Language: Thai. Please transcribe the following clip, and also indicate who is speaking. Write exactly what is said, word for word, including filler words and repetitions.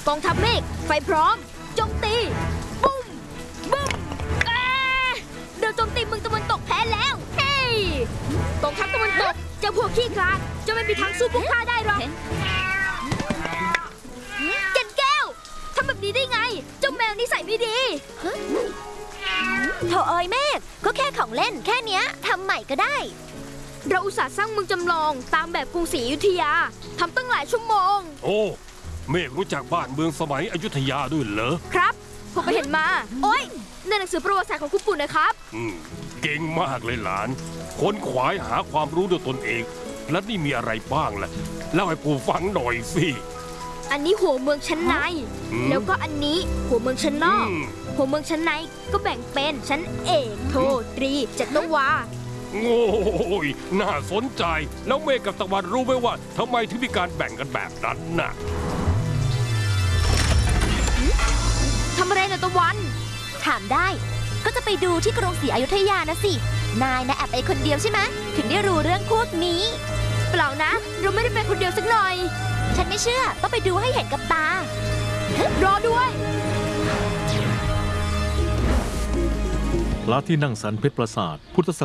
Speaker 1: กองทัพเมฆไฟพร้อมโจมตีบุ้มบุ้มเดี๋ยวโจมตีเมืองตะวันตกแพ้แล้วเฮ้ยกองทัพตะวันตกเจ้าพวกขี้คลาดจะไม่มีทางสู้พวกข้าได้หรอกแก่นแก้วทำแบบนี้ได้ไงเจ้าแมวนิสัยไม่ดี
Speaker 2: โถเอ้ยเมฆก็แค่ของเล่นแค่เนี้ยทำใหม่ก็ได้
Speaker 1: เราอุตส่าห์สร้างเมืองจำลองตามแบบกรุงศรีอยุธยาทำตั้งหลายชั่วโมง
Speaker 3: โอ้เมฆรู้จักบ้านเมืองสมัยอยุธยาด้วยเหรอ
Speaker 1: ครับผมไปเห็นมาโอ้ยในหนังสือประวัติศาสตร์ของคุณปู่นะครับ
Speaker 3: อืมเก่งมากเลยหลานค้นขวายหาความรู้ด้วยตนเองและนี่มีอะไรบ้างล่ะเล่าให้ปู่ฟังหน่อยสิ
Speaker 1: อันนี้หัวเมืองชั้นในแล้วก็อันนี้หัวเมืองชั้นนอกหัวเมืองชั้นในก็แบ่งเป็นชั้นเอกโทตรีจัตวา
Speaker 3: โง่ยน่าสนใจแล้วเมฆกับตะวันรู้ไหมว่าทำไมถึงมีการแบ่งกันแบบนั้นน่ะ
Speaker 1: ทำอะไรนะตะวัน
Speaker 2: ถามได้ก็จะไปดูที่กรุงศรีอยุธยานะสินายนะแอบไปคนเดียวใช่ไหมถึงได้รู้เรื่องพวกนี้
Speaker 1: เปล่านะเราไม่ได้ไปคนเดียวสักหน่อย
Speaker 2: ฉันไม่เชื่อต้องไปดูให้เห็นกับต
Speaker 1: ารอด้วย
Speaker 4: พระที่นั่งสันเพชรปราสาทพุทธศั